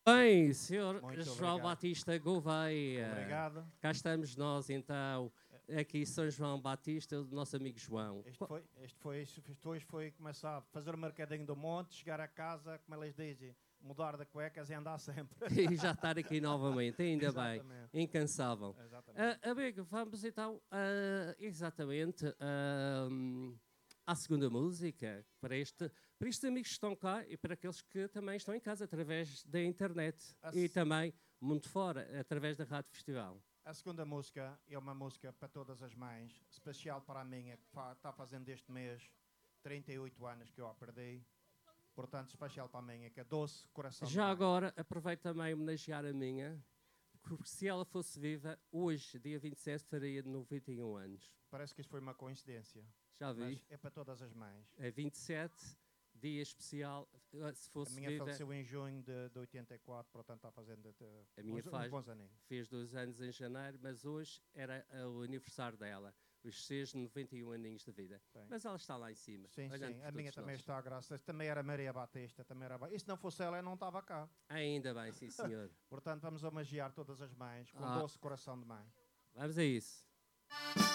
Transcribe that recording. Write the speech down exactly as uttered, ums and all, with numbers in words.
Bem, senhor Muito João obrigado. Batista Gouveia. Obrigado. Cá estamos nós, então, aqui São João Batista, do nosso amigo João. Este foi, este foi, isto hoje foi começar a fazer o mercadinho do monte, chegar a casa, como eles dizem, mudar de cuecas e andar sempre. E já estar aqui novamente, ainda bem, Exatamente. incansável. Exatamente. Uh, amigo, vamos então, uh, exatamente, uh, à segunda música, para, este, para estes amigos que estão cá e para aqueles que também estão em casa, através da internet A e se- também, muito fora, através da Rádio Festival. A segunda música é uma música para todas as mães, especial para a minha, que está fazendo este mês trinta e oito anos que eu a perdi. Portanto, especial para a minha, que é Doce Coração de Já Mãe. agora, aproveito também a homenagear a minha, porque se ela fosse viva, hoje, dia vinte e sete, faria noventa e um anos. Parece que isto foi uma coincidência, Já vi? mas é para todas as mães. É vinte e sete, dia especial, se A fosse minha viva... faleceu em junho de, de oitenta e quatro, portanto está fazendo de, A minha uns, uns faz, bons aninhos. fez dois anos em janeiro, mas hoje era o aniversário dela, os seus noventa e um aninhos de vida. Bem. Mas ela está lá em cima. Sim, olhando sim, por a minha todos também nós. está, graças. Também era Maria Batista, também era. E se não fosse ela, eu não estava cá. Ainda bem, sim senhor. Portanto, vamos homenagear todas as mães com Ah. Doce Coração de Mãe. Vamos a isso.